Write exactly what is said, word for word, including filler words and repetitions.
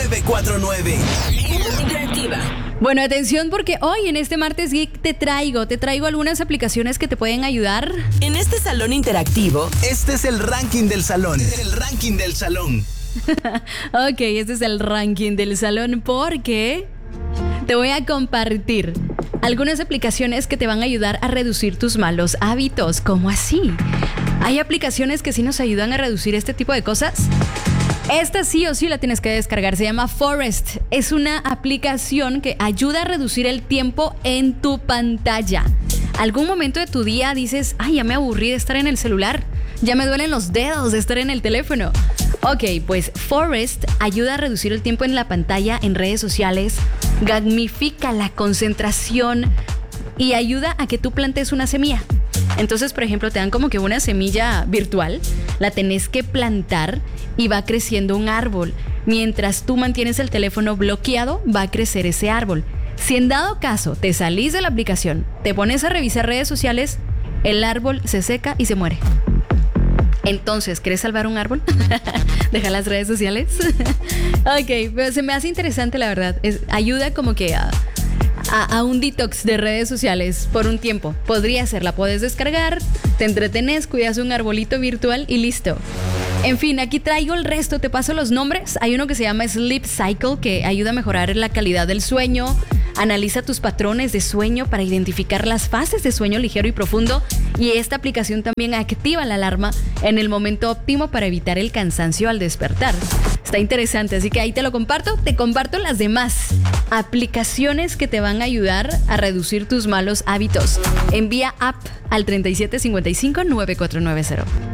nueve cuatro nueve. Interactiva. Bueno, atención porque hoy en este Martes Geek te traigo, te traigo algunas aplicaciones que te pueden ayudar. En este salón interactivo, Este es el ranking del salón. El ranking del salón. Ok, este es el ranking del salón porque te voy a compartir algunas aplicaciones que te van a ayudar a reducir tus malos hábitos. ¿Cómo así? Hay aplicaciones que sí nos ayudan a reducir este tipo de cosas. Esta sí o sí la tienes que descargar, se llama Forest. Es una aplicación que ayuda a reducir el tiempo en tu pantalla. ¿Algún momento de tu día dices, ay, ya me aburrí de estar en el celular? Ya me duelen los dedos de estar en el teléfono. Ok, pues Forest ayuda a reducir el tiempo en la pantalla en redes sociales, gamifica la concentración y ayuda a que tú plantes una semilla. Entonces, por ejemplo, te dan como que una semilla virtual, la tenés que plantar y va creciendo un árbol. Mientras tú mantienes el teléfono bloqueado, va a crecer ese árbol. Si en dado caso te salís de la aplicación, te pones a revisar redes sociales, el árbol se seca y se muere. Entonces, ¿quieres salvar un árbol? Deja las redes sociales. Ok, pero se me hace interesante, la verdad. Es, ayuda como que a... A, a un detox de redes sociales por un tiempo. Podría ser, la puedes descargar, te entretenés, cuidas un arbolito virtual y listo. En fin, aquí traigo el resto, te paso los nombres. Hay uno que se llama Sleep Cycle, que ayuda a mejorar la calidad del sueño. Analiza tus patrones de sueño para identificar las fases de sueño ligero y profundo. Y esta aplicación también activa la alarma en el momento óptimo para evitar el cansancio al despertar. Está interesante, así que ahí te lo comparto. Te comparto las demás aplicaciones que te van a ayudar a reducir tus malos hábitos. Envía app al treinta y siete cincuenta y cinco nueve cuatro nueve cero.